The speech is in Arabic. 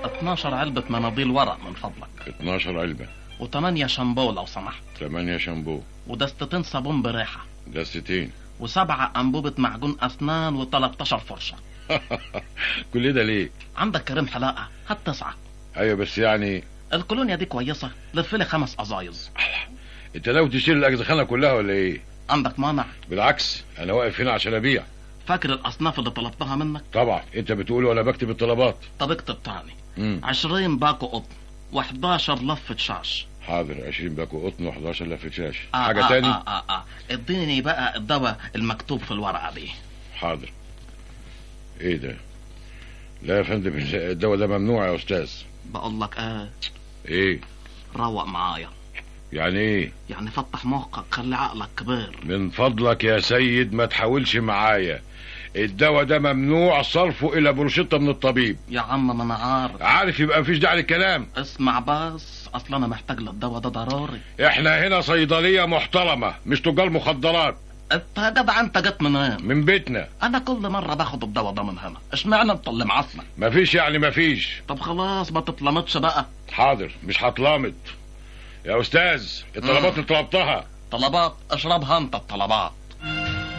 12 علبة مناديل ورق من فضلك. 12 علبة. و8 شامبو لو سمحت. 8 شامبو. ودستتين صابون بريحة. دستتين. و7 أنبوبة معجون أسنان و13 فرشة. كل ده ليه؟ عندك كريم حلاقة، هات 9. ايوه بس يعني الكولونيا دي كويسة، لفلي 5 أزايز. انت ناوي تشيل الاجزخانة كلها ولا ايه؟ عندك مانع؟ بالعكس انا واقف هنا عشان ابيع. فاكر الأصناف اللي طلبتها منك؟ طبعا انت بتقول وانا بكتب الطلبات. طب اكتب تاني. 20 باكو قطن و11 لفة شاش. حاضر. 20 باكو قطن و11 لفة شاش. حاجة تاني؟ اديني بقى الدواء المكتوب في الورقة دي. حاضر. ايه ده؟ لا يا فندم الدواء ده ممنوع يا استاذ. بقول لك ايه؟ روق معايا. يعني ايه؟ يعني فتح مخك، خلي عقلك كبير. من فضلك يا سيد ما تحاولش معايا. الدواء ده ممنوع صرفه الى بروشته من الطبيب. يا عم ما انا عارف يبقى مفيش داعي للكلام. اسمع بس، اصلا انا محتاج للدواء ده ضروري. احنا هنا صيدليه محترمه مش تجار مخدرات. انت يا جدع انت جت منين؟ من بيتنا. انا كل مره باخد الدواء ده من هنا، اشمعنى انت اللي معصلك؟ مفيش يعني مفيش. طب خلاص ما تتلمطش بقى. حاضر مش هتلامط يا استاذ. الطلبات اللي طلبتها. طلبات؟ اشربها انت الطلبات.